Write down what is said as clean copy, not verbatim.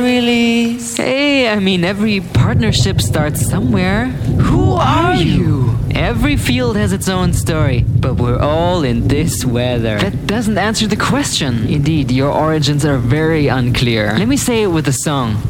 Release. Hey, I mean, every partnership starts somewhere. Who are you? Every field has its own story, but we're all in this weather. That doesn't answer the question. Indeed, your origins are very unclear. Let me say it with a song.